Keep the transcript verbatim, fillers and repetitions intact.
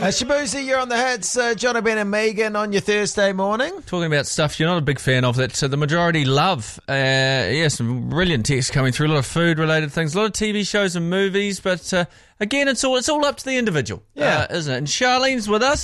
Uh, Shabuzi, you're on the hits. Uh, John Ben and Megan on your Thursday morning. Talking about stuff you're not a big fan of that uh, the majority love. Uh, yeah, some brilliant text coming through. A lot of food-related things, a lot of T V shows and movies. But uh, again, it's all it's all up to the individual, yeah, uh, isn't it? And Charlene's with us.